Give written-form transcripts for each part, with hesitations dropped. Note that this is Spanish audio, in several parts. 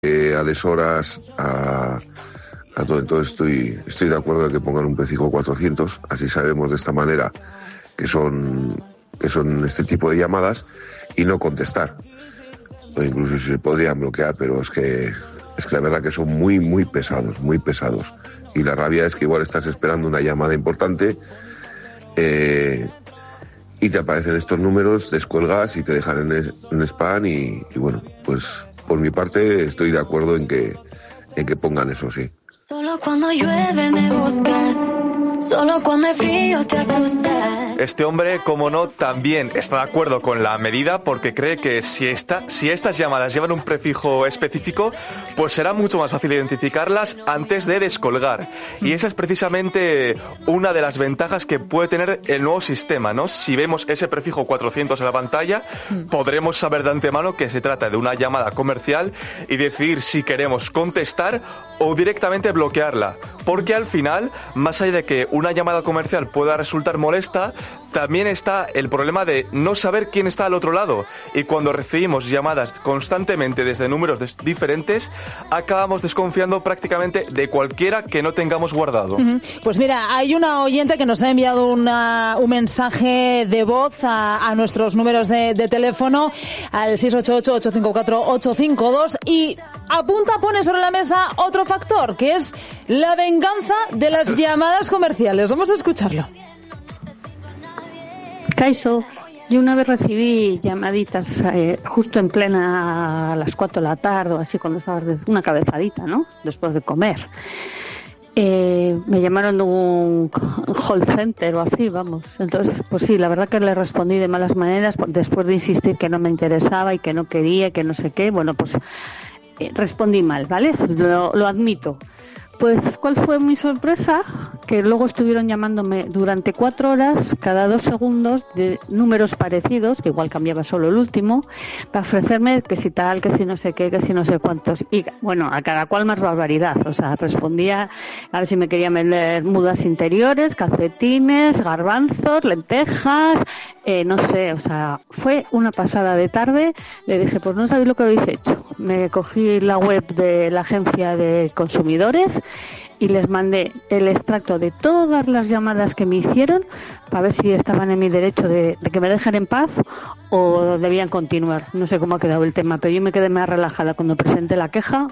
a deshoras, a todo. Entonces estoy de acuerdo en que pongan un prefijo 400, así sabemos de esta manera que son este tipo de llamadas, y no contestar. O incluso se podrían bloquear, pero es que la verdad que son muy, muy pesados, muy pesados. Y la rabia es que igual estás esperando una llamada importante y te aparecen estos números, descuelgas y te dejan en spam y bueno, pues por mi parte estoy de acuerdo en que pongan eso, sí. Solo cuando llueve me buscas, solo cuando hay frío te asustas. Este hombre, como no, también está de acuerdo con la medida porque cree que si estas llamadas llevan un prefijo específico, pues será mucho más fácil identificarlas antes de descolgar. Y esa es precisamente una de las ventajas que puede tener el nuevo sistema, ¿no? Si vemos ese prefijo 400 en la pantalla, podremos saber de antemano que se trata de una llamada comercial y decidir si queremos contestar o directamente bloquearla. Porque al final, más allá de que una llamada comercial pueda resultar molesta, también está el problema de no saber quién está al otro lado. Y cuando recibimos llamadas constantemente desde números diferentes, acabamos desconfiando prácticamente de cualquiera que no tengamos guardado. Pues mira, hay una oyente que nos ha enviado un mensaje de voz a nuestros números de teléfono, al 688-854-852, y pone sobre la mesa otro factor, que es la venganza de las llamadas comerciales. Vamos a escucharlo. Kaixo, yo una vez recibí llamaditas justo en plena a las 4 de la tarde o así, cuando estaba una cabezadita, ¿no? Después de comer. Me llamaron de un call center o así, vamos. Entonces, pues sí, la verdad que le respondí de malas maneras después de insistir que no me interesaba y que no quería, que no sé qué. Bueno, pues respondí mal, ¿vale? Lo admito. Pues, ¿cuál fue mi sorpresa? Que luego estuvieron llamándome durante 4 horas, cada 2 segundos, de números parecidos, que igual cambiaba solo el último, para ofrecerme que si tal, que si no sé qué, que si no sé cuántos. Y, bueno, a cada cual más barbaridad. O sea, respondía a ver si me querían vender mudas interiores, calcetines, garbanzos, lentejas, no sé, o sea, fue una pasada de tarde. Le dije, pues no sabéis lo que habéis hecho. Me cogí la web de la agencia de consumidores y les mandé el extracto de todas las llamadas que me hicieron para ver si estaban en mi derecho de que me dejen en paz o debían continuar. No sé cómo ha quedado el tema, pero yo me quedé más relajada cuando presenté la queja.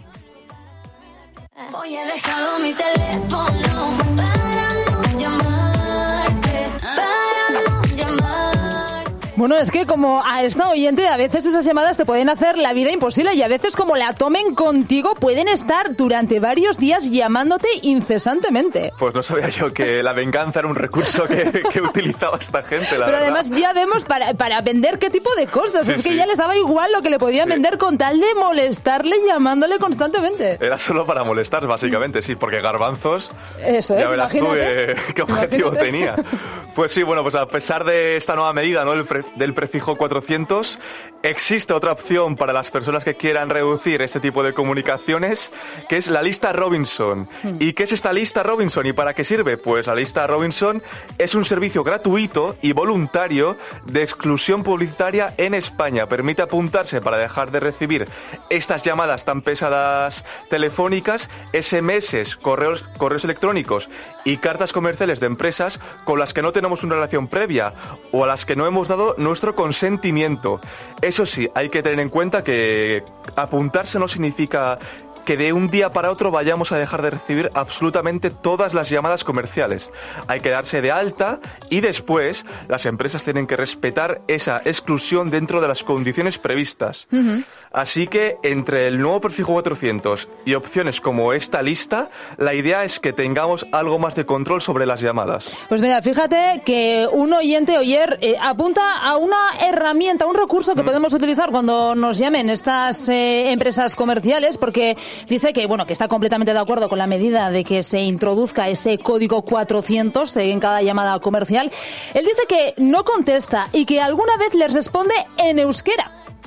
Hoy he dejado mi teléfono para no llamarte, para no llamar. Bueno, es que como a esta oyente, a veces esas llamadas te pueden hacer la vida imposible y a veces, como la tomen contigo, pueden estar durante varios días llamándote incesantemente. Pues no sabía yo que la venganza era un recurso que utilizaba esta gente, la Pero verdad. además ya vemos para vender qué tipo de cosas. Sí, es que ya les daba igual lo que le podían vender con tal de molestarle llamándole constantemente. Era solo para molestar, básicamente, sí, porque garbanzos... Eso es, ya verás tú qué objetivo tenía. Pues sí, bueno, pues a pesar de esta nueva medida, ¿no?, del prefijo 400, existe otra opción para las personas que quieran reducir este tipo de comunicaciones, que es la lista Robinson. ¿Y qué es esta lista Robinson y para qué sirve? Pues la lista Robinson es un servicio gratuito y voluntario de exclusión publicitaria en España. Permite apuntarse para dejar de recibir estas llamadas tan pesadas telefónicas, SMS, correos electrónicos y cartas comerciales de empresas con las que no tenemos una relación previa o a las que no hemos dado nuestro consentimiento. Eso sí, hay que tener en cuenta que apuntarse no significa que de un día para otro vayamos a dejar de recibir absolutamente todas las llamadas comerciales. Hay que darse de alta y después las empresas tienen que respetar esa exclusión dentro de las condiciones previstas. Así que entre el nuevo prefijo 400 y opciones como esta lista, la idea es que tengamos algo más de control sobre las llamadas. Pues mira, fíjate que un oyente ayer apunta a una herramienta, un recurso que podemos utilizar cuando nos llamen estas empresas comerciales, porque dice que, bueno, que está completamente de acuerdo con la medida de que se introduzca ese código 400 en cada llamada comercial. Él dice que no contesta y que alguna vez les responde en euskera.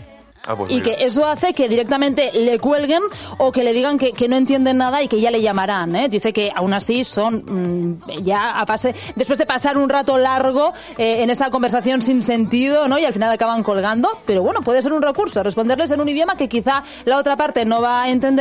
y que eso hace que directamente le cuelguen o que le digan que no entienden nada y que ya le llamarán, ¿eh? Dice que aún así son después de pasar un rato largo en esa conversación sin sentido, ¿no? Y al final acaban colgando, pero bueno, puede ser un recurso, responderles en un idioma que quizá la otra parte no va a entender